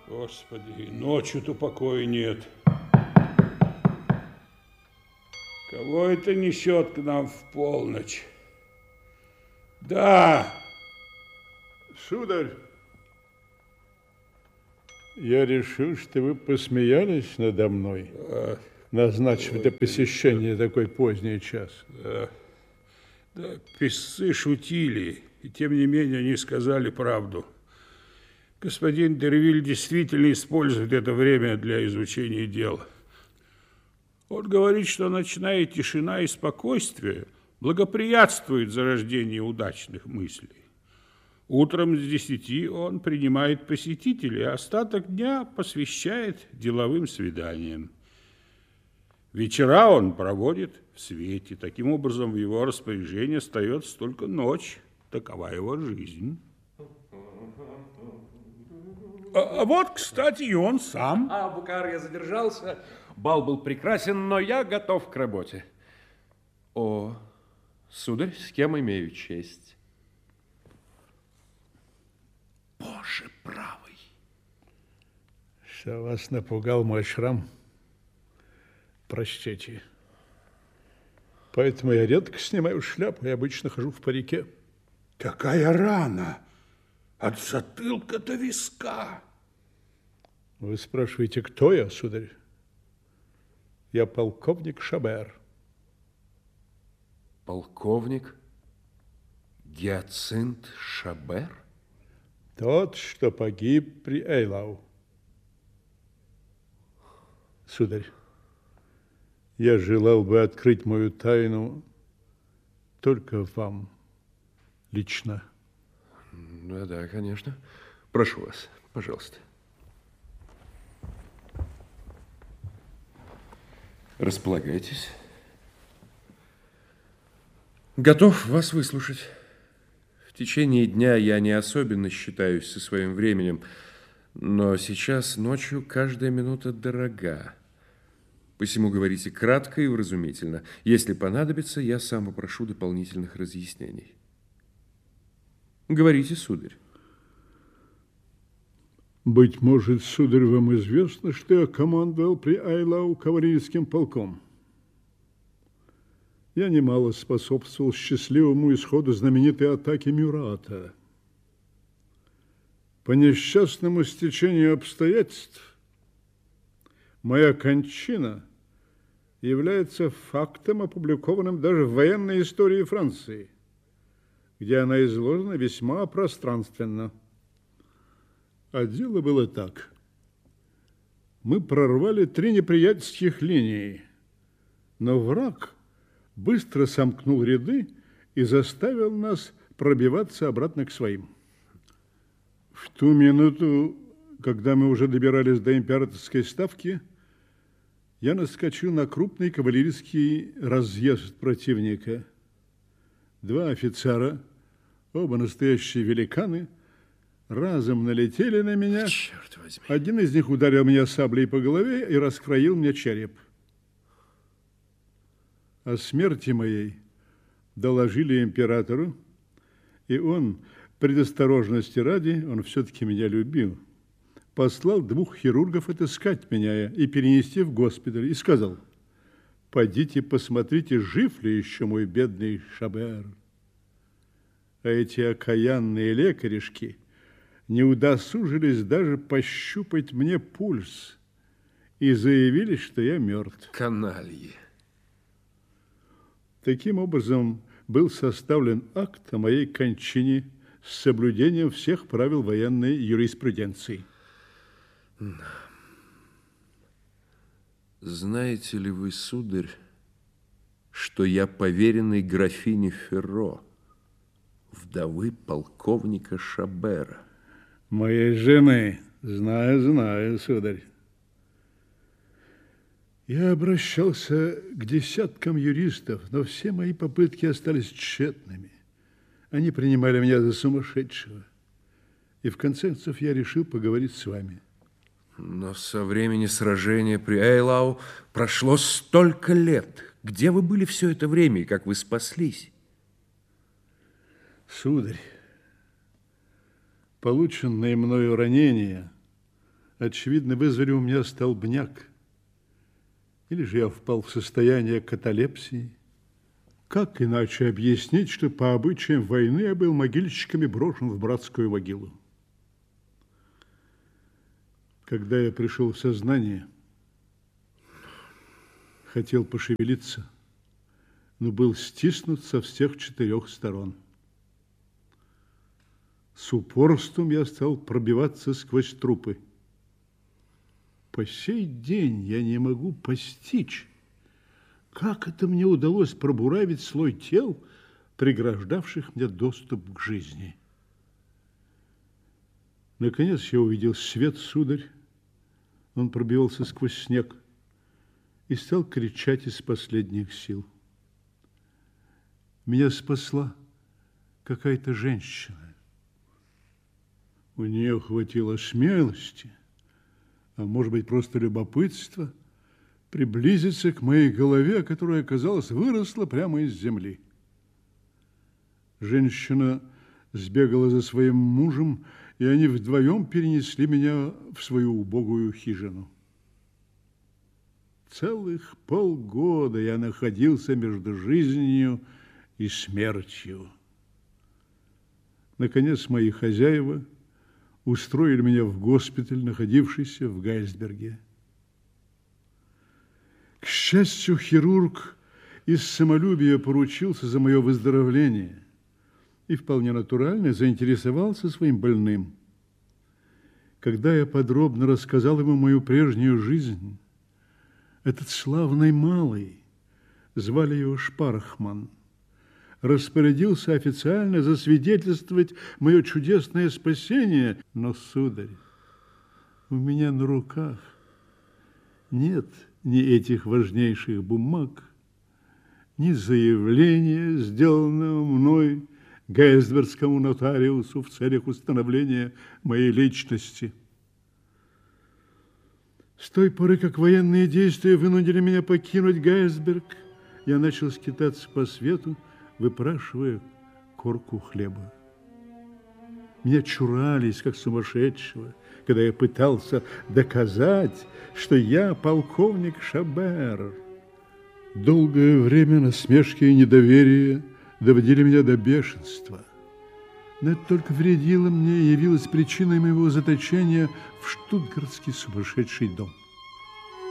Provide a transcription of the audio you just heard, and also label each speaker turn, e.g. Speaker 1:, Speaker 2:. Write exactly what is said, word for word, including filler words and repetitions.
Speaker 1: Господи, ночью-то покоя нет. Кого это несет к нам в полночь? Да!
Speaker 2: Сударь, я решил, что вы посмеялись надо мной,
Speaker 1: Да,
Speaker 2: назначив это посещение в такой поздний час.
Speaker 1: да, да, писцы шутили, и тем не менее они сказали правду. Господин Дервиль действительно использует это время для изучения дел. Он говорит, что ночная тишина и спокойствие благоприятствуют зарождению удачных мыслей. Утром с десяти он принимает посетителей, а остаток дня посвящает деловым свиданиям. Вечера он проводит в свете. Таким образом, в его распоряжении остается только ночь. Такова его жизнь. А, а вот, кстати, и он сам.
Speaker 3: А, Букар, я задержался. Бал был прекрасен, но я готов к работе. О, сударь, с кем имею честь? Боже правый.
Speaker 2: Что вас напугал мой шрам? Прочтите. Поэтому я редко снимаю шляпу и обычно хожу в парике.
Speaker 1: Какая рана! От затылка до виска.
Speaker 2: Вы спрашиваете, кто я, сударь? Я полковник Шабер.
Speaker 3: Полковник Гиацинт Шабер?
Speaker 2: Тот, что погиб при Эйлау. Сударь, я желал бы открыть мою тайну только вам лично.
Speaker 3: Да-да, конечно. Прошу вас, пожалуйста. Располагайтесь. Готов вас выслушать. В течение дня я не особенно считаюсь со своим временем, но сейчас ночью каждая минута дорога. Посему говорите кратко и вразумительно. Если понадобится, я сам попрошу дополнительных разъяснений. Говорите, сударь.
Speaker 2: Быть может, сударь, вам известно, что я командовал при Эйлау кавалерийским полком. Я немало способствовал счастливому исходу знаменитой атаки Мюрата. По несчастному стечению обстоятельств моя кончина является фактом, опубликованным даже в военной истории Франции, где она изложена весьма пространственно. А дело было так. Мы прорвали три неприятельских линии, но враг быстро сомкнул ряды и заставил нас пробиваться обратно к своим. В ту минуту, когда мы уже добирались до императорской ставки, я наскочил на крупный кавалерийский разъезд противника. Два офицера, оба настоящие великаны, разом налетели на меня.
Speaker 3: Черт возьми.
Speaker 2: Один из них ударил меня саблей по голове и раскроил мне череп. О смерти моей доложили императору, и он, предосторожности ради, он все-таки меня любил, послал двух хирургов отыскать меня и перенести в госпиталь, и сказал: «Пойдите, посмотрите, жив ли еще мой бедный Шабер». А эти окаянные лекаришки не удосужились даже пощупать мне пульс и заявили, что я мертв.
Speaker 3: Канальи.
Speaker 2: Таким образом, был составлен акт о моей кончине с соблюдением всех правил военной юриспруденции.
Speaker 3: Знаете ли вы, сударь, что я поверенный графине Ферро, вдовы полковника Шабера?
Speaker 2: Моей жены. Знаю, знаю, сударь. Я обращался к десяткам юристов, но все мои попытки остались тщетными. Они принимали меня за сумасшедшего. И в конце концов я решил поговорить с вами.
Speaker 3: Но со времени сражения при Эйлау прошло столько лет. Где вы были все это время и как вы спаслись?
Speaker 2: Сударь, полученные мною ранения очевидно, вызвали у меня столбняк. Или же я впал в состояние каталепсии. Как иначе объяснить, что по обычаям войны я был могильщиками брошен в братскую могилу? Когда я пришел в сознание, хотел пошевелиться, но был стиснут со всех четырех сторон. С упорством я стал пробиваться сквозь трупы. По сей день я не могу постичь, как это мне удалось пробуравить слой тел, преграждавших мне доступ к жизни. Наконец я увидел свет, сударь. Он пробивался сквозь снег и стал кричать из последних сил. Меня спасла какая-то женщина. У нее хватило смелости, а может быть, просто любопытства, приблизиться к моей голове, которая, казалось, выросла прямо из земли. Женщина сбегала за своим мужем, и они вдвоем перенесли меня в свою убогую хижину. Целых полгода я находился между жизнью и смертью. Наконец, мои хозяева устроили меня в госпиталь, находившийся в Гайсберге. К счастью, хирург из самолюбия поручился за мое выздоровление и вполне натурально заинтересовался своим больным. Когда я подробно рассказал ему мою прежнюю жизнь, этот славный малый, звали его Шпархман, распорядился официально засвидетельствовать мое чудесное спасение. Но, сударь, у меня на руках нет ни этих важнейших бумаг, ни заявления, сделанного мной гайсбергскому нотариусу в целях установления моей личности. С той поры, как военные действия вынудили меня покинуть Гайсберг, я начал скитаться по свету, выпрашивая корку хлеба. Меня чурались, как сумасшедшего, когда я пытался доказать, что я полковник Шабер. Долгое время насмешки и недоверие доводили меня до бешенства. Но это только вредило мне и явилось причиной моего заточения в штутгартский сумасшедший дом.